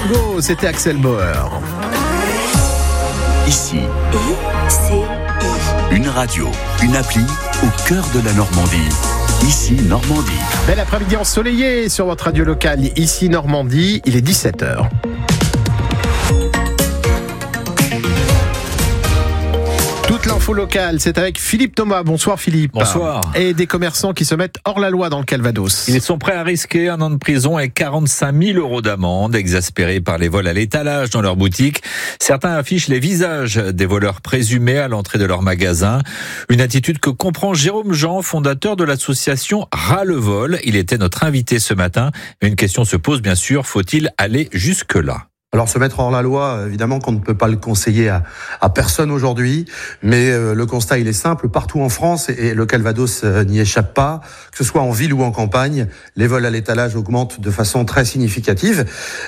Go, c'était Axel Bauer. Ici, une radio, une appli au cœur de la Normandie. Ici, Normandie. Bel après-midi ensoleillé sur votre radio locale. Ici, Normandie, il est 17h. Toute l'info locale, c'est avec Philippe Thomas. Bonsoir Philippe. Bonsoir. Et des commerçants qui se mettent hors la loi dans le Calvados. Ils sont prêts à risquer 1 an de prison et 45 000 € d'amende, exaspérés par les vols à l'étalage dans leurs boutiques. Certains affichent les visages des voleurs présumés à l'entrée de leur magasin. Une attitude que comprend Jérôme Jean, fondateur de l'association Ras-le-Vol. Il était notre invité ce matin. Mais une question se pose bien sûr, faut-il aller jusque-là ? Alors se mettre hors la loi, évidemment qu'on ne peut pas le conseiller à personne aujourd'hui, mais le constat il est simple, partout en France, et le Calvados n'y échappe pas, que ce soit en ville ou en campagne, les vols à l'étalage augmentent de façon très significative,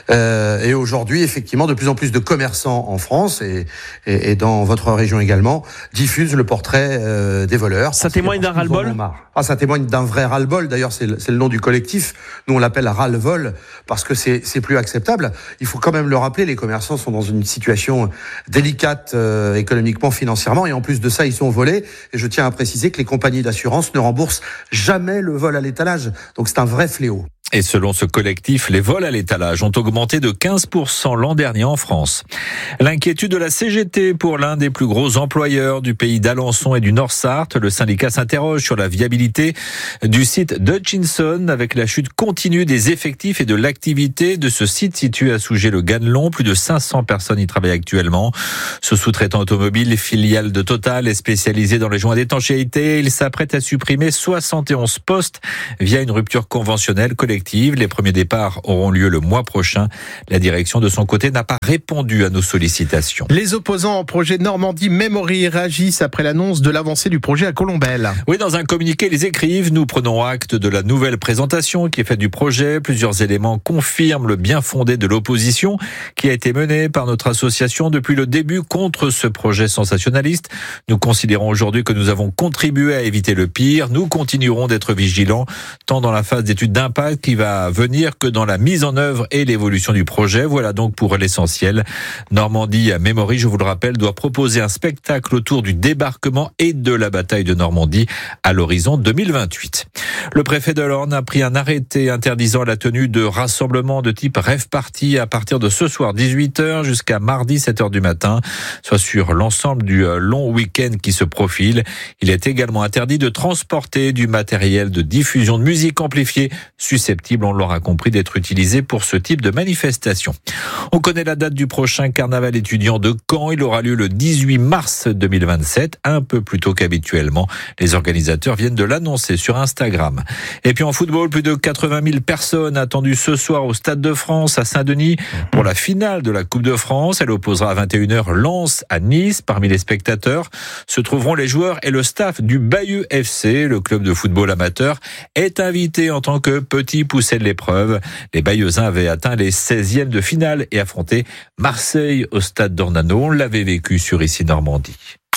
et aujourd'hui effectivement de plus en plus de commerçants en France, et dans votre région également, diffusent le portrait des voleurs. Ça témoigne d'un ras-le-bol ? Ça témoigne d'un vrai ras-le-bol, d'ailleurs c'est le nom du collectif, nous on l'appelle ras-le-vol, parce que c'est plus acceptable. Il faut quand même le rappeler, les commerçants sont dans une situation délicate économiquement, financièrement, et en plus de ça, ils sont volés. Et je tiens à préciser que les compagnies d'assurance ne remboursent jamais le vol à l'étalage. Donc c'est un vrai fléau. Et selon ce collectif, les vols à l'étalage ont augmenté de 15% l'an dernier en France. L'inquiétude de la CGT pour l'un des plus gros employeurs du pays d'Alençon et du Nord-Sarthe. Le syndicat s'interroge sur la viabilité du site d'Hutchinson avec la chute continue des effectifs et de l'activité de ce site situé à Sougé-le-Ganelon. Plus de 500 personnes y travaillent actuellement. Ce sous-traitant automobile, filiale de Total, est spécialisé dans les joints d'étanchéité. Il s'apprête à supprimer 71 postes via une rupture conventionnelle collective. Les premiers départs auront lieu le mois prochain. La direction, de son côté, n'a pas répondu à nos sollicitations. Les opposants au projet Normandie Memory réagissent après l'annonce de l'avancée du projet à Colombelles. Oui, dans un communiqué, ils écrivent « Nous prenons acte de la nouvelle présentation qui est faite du projet. Plusieurs éléments confirment le bien fondé de l'opposition qui a été menée par notre association depuis le début contre ce projet sensationnaliste. Nous considérons aujourd'hui que nous avons contribué à éviter le pire. Nous continuerons d'être vigilants, tant dans la phase d'étude d'impact qui va venir que dans la mise en œuvre et l'évolution du projet. Voilà donc pour l'essentiel. Normandie Memory, je vous le rappelle, doit proposer un spectacle autour du débarquement et de la bataille de Normandie à l'horizon 2028. Le préfet de l'Orne a pris un arrêté interdisant la tenue de rassemblements de type rave party à partir de ce soir 18h jusqu'à mardi 7h du matin, soit sur l'ensemble du long week-end qui se profile. Il est également interdit de transporter du matériel de diffusion de musique amplifiée susceptible, on l'aura compris, d'être utilisé pour ce type de manifestation. On connaît la date du prochain carnaval étudiant de Caen. Il aura lieu le 18 mars 2027, un peu plus tôt qu'habituellement. Les organisateurs viennent de l'annoncer sur Instagram. Et puis en football, plus de 80 000 personnes attendues ce soir au Stade de France à Saint-Denis pour la finale de la Coupe de France. Elle opposera à 21h Lens à Nice. Parmi les spectateurs se trouveront les joueurs et le staff du Bayeux FC. Le club de football amateur est invité en tant que petit poussait de l'épreuve. Les Bayeuxins avaient atteint les 16e de finale et affronté Marseille au stade d'Ornano. On l'avait vécu sur Ici Normandie.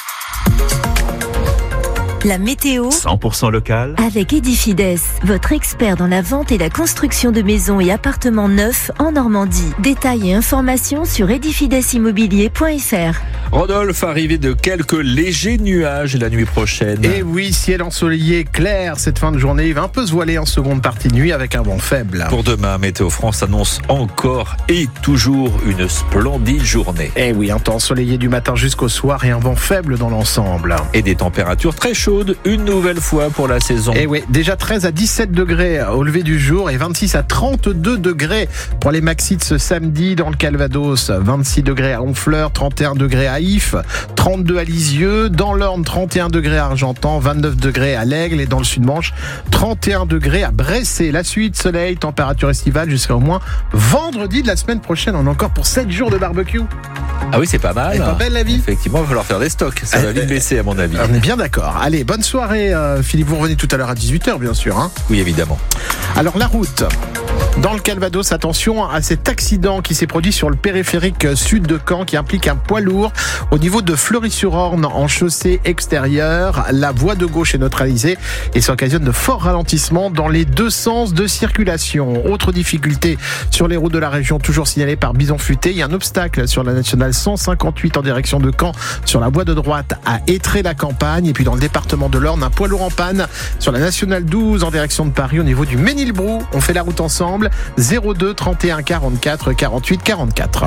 La météo 100% local avec Edifides, votre expert dans la vente et la construction de maisons et appartements neufs en Normandie. Détails et informations sur edifidesimmobilier.fr. Rodolphe, arrivé de quelques légers nuages la nuit prochaine. Et oui, ciel ensoleillé, clair cette fin de journée. Il va un peu se voiler en seconde partie de nuit avec un vent faible. Pour demain, Météo France annonce encore et toujours une splendide journée. Et oui, un temps ensoleillé du matin jusqu'au soir et un vent faible dans l'ensemble. Et des températures très chaudes une nouvelle fois pour la saison. Et oui, déjà 13 à 17 degrés au lever du jour et 26 à 32 degrés pour les maxis de ce samedi dans le Calvados. 26 degrés à Honfleur, 31 degrés à If, 32 à Lisieux, dans l'Orne 31 degrés à Argentan, 29 degrés à l'Aigle et dans le Sud-Manche 31 degrés à Bressé. La suite, soleil, température estivale jusqu'à au moins vendredi de la semaine prochaine. On a encore pour 7 jours de barbecue. Ah oui, c'est pas mal. C'est pas belle la vie. Effectivement, il va falloir faire des stocks. Ça va vite baisser à mon avis. On est bien d'accord. Allez, bonne soirée Philippe, vous revenez tout à l'heure à 18h bien sûr. Oui, évidemment. Alors la route. Dans le Calvados, attention à cet accident qui s'est produit sur le périphérique sud de Caen qui implique un poids lourd au niveau de Fleury-sur-Orne en chaussée extérieure. La voie de gauche est neutralisée et ça occasionne de forts ralentissements dans les deux sens de circulation. Autre difficulté sur les routes de la région, toujours signalée par Bison Futé. Il y a un obstacle sur la nationale 158 en direction de Caen sur la voie de droite à Étré-la-Campagne. Et puis dans le département de l'Orne, un poids lourd en panne sur la nationale 12 en direction de Paris au niveau du Ménilbrou. On fait la route ensemble. 02 31 44 48 44.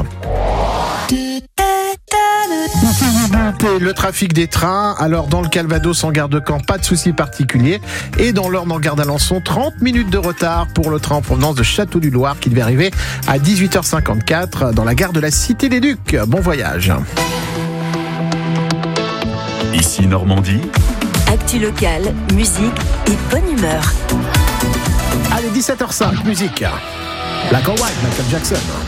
Le trafic des trains, alors dans le Calvados en gare de Caen, pas de souci particulier. Et dans l'Orne en gare d'Alençon, 30 minutes de retard pour le train en provenance de Château-du-Loir qui devait arriver à 18h54 dans la gare de la Cité des Ducs. Bon voyage. Ici Normandie. Actu locale, musique et bonne humeur. Allez, 17h05, musique. Black or White, Michael Jackson.